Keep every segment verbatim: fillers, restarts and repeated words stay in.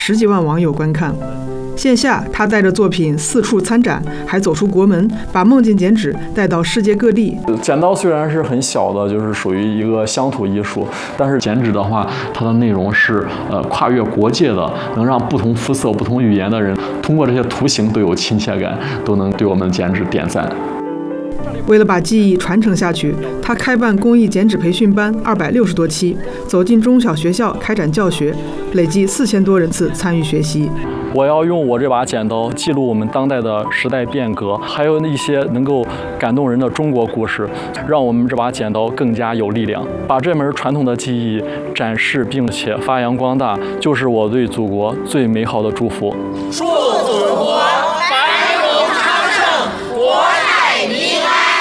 十几万网友观看。线下，他带着作品四处参展，还走出国门，把梦境剪纸带到世界各地。 剪刀虽然是很小的，就是属于一个乡土艺术，但是剪纸的话，它的内容是呃跨越国界的，能让不同肤色、不同语言的人通过这些图形都有亲切感，都能对我们的剪纸点赞。 为了把技艺传承下去，他开办工艺剪纸培训班二百六十多期，走进中小学校开展教学，累计四千多人次参与学习。 我要用我这把剪刀记录我们当代的时代变革，还有一些能够感动人的中国故事，让我们这把剪刀更加有力量，把这门传统的技艺展示并且发扬光大，就是我对祖国最美好的祝福。 祝祖国繁荣昌盛，国泰民安。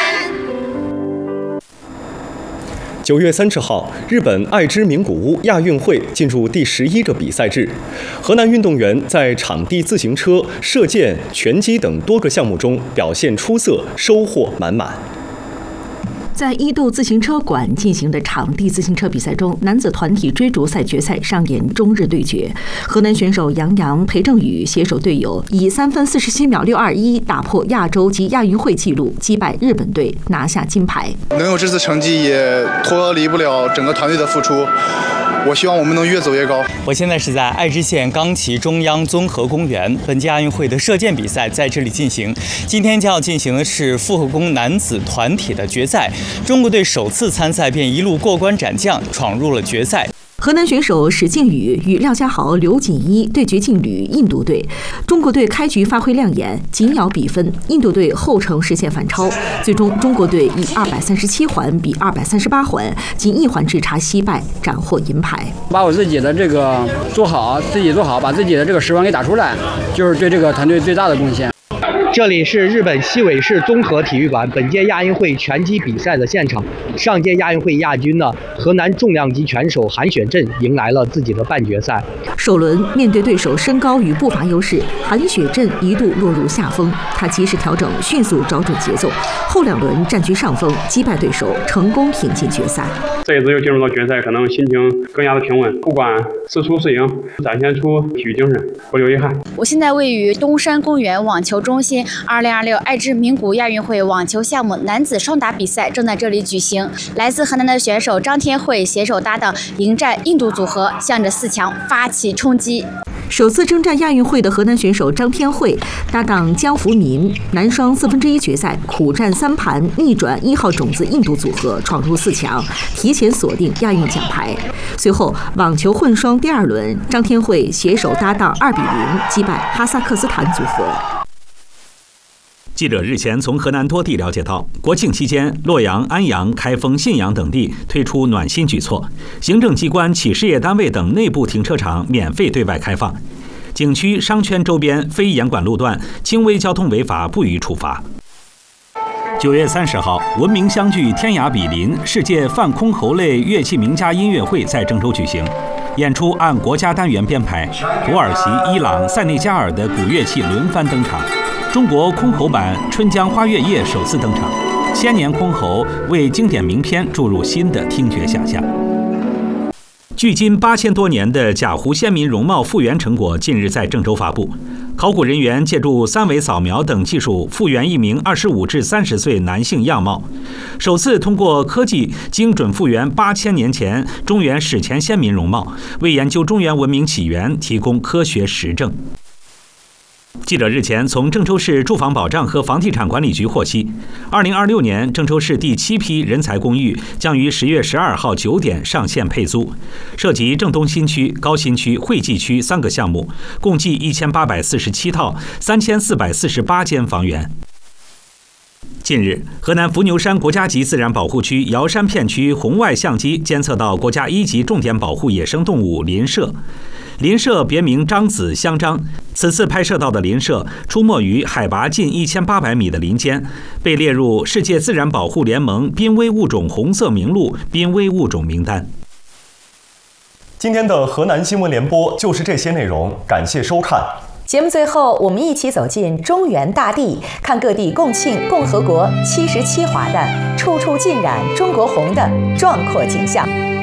九月三十号，日本爱知名古屋亚运会进入第十一个比赛日，河南运动员在场地自行车、射箭、拳击等多个项目中表现出色，收获满满。 在伊豆自行车馆进行的场地自行车比赛中，男子团体追逐赛决赛上演中日对决。河南选手杨洋、裴正宇携手队友，以三分四十七秒六二一打破亚洲及亚运会纪录，击败日本队，拿下金牌。 能有这次成绩，也脱离不了整个团队的付出。我希望我们能越走越高。 我现在是在爱知县冈崎中央综合公园，本届亚运会的射箭比赛在这里进行。今天将要进行的是复合弓男子团体的决赛，中国队首次参赛便一路过关斩将，闯入了决赛。 河南选手史靖宇与廖家豪、刘锦一对决劲旅印度队，中国队开局发挥亮眼，紧咬比分，印度队后程实现反超，最终中国队以二百三十七环比二百三十八环，仅一环之差惜败，斩获银牌。 把我自己的这个做好，自己做好，把自己的这个十环给打出来，就是对这个团队最大的贡献。 这里是日本西尾市综合体育馆本届亚运会拳击比赛的现场。上届亚运会亚军呢，河南重量级拳手韩雪镇迎来了自己的半决赛。 首轮面对对手身高与步伐优势，韩雪镇一度落入下风，他及时调整，迅速找准节奏，后两轮占据上风，击败对手，成功挺进决赛。 这一次又进入到决赛，可能心情更加的平稳，不管是输是赢，展现出体育精神，不留遗憾。 我现在位于东山公园网球中心，二零二六爱知名古亚运会网球项目男子双打比赛正在这里举行。来自河南的选手张天惠携手搭档迎战印度组合，向着四强发起冲击。 首次征战亚运会的河南选手张天惠搭档江福民，男双四分之一决赛苦战三盘，逆转一号种子印度组合，闯入四强，提前锁定亚运奖牌。随后网球混双第二轮，张天惠携手搭档二比零击败哈萨克斯坦组合。 记者日前从河南多地了解到，国庆期间，洛阳、安阳、开封、信阳等地推出暖心举措，行政机关、企事业单位等内部停车场免费对外开放，景区、商圈周边非严管路段，轻微交通违法不予处罚。九月三十号，文明相聚，天涯比邻世界泛箜篌类乐器名家音乐会在郑州举行。演出按国家单元编排，土耳其、伊朗、塞内加尔的古乐器轮番登场。中国箜篌版《春江花月夜》首次登场，千年箜篌为经典名篇注入新的听觉想象。距今八千多年的贾湖先民容貌复原成果近日在郑州发布。考古人员借助三维扫描等技术复原一名二十五至三十岁男性样貌，首次通过科技精准复原八千年前中原史前先民容貌，为研究中原文明起源提供科学实证。记者日前从郑州市住房保障和房地产管理局获悉，二零二六年郑州市第七批人才公寓将于十月十二号九点上线配租，涉及郑东新区、高新区、惠济区三个项目，共计一千八百四十七套、三千四百四十八间房源。近日，河南伏牛山国家级自然保护区瑶山片区红外相机监测到国家一级重点保护野生动物林麝。林麝别名张子香樟，此次拍摄到的林麝出没于海拔近一千八百米的林间，被列入世界自然保护联盟濒危物种红色名录濒危物种名单。 今天的河南新闻联播就是这些内容，感谢收看。 节目最后，我们一起走进中原大地，看各地共庆共和国七十七华的处处浸染中国红的壮阔景象。